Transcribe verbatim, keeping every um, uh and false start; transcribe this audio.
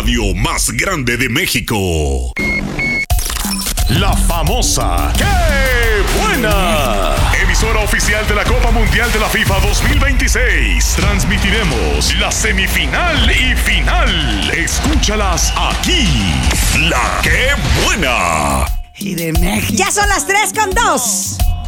radio más grande de México. La famosa ¡Qué buena! Emisora oficial de la Copa Mundial de la FIFA dos mil veintiséis. Transmitiremos la semifinal y final. Escúchalas aquí. La Qué buena. Y de México. Ya son las tres con dos.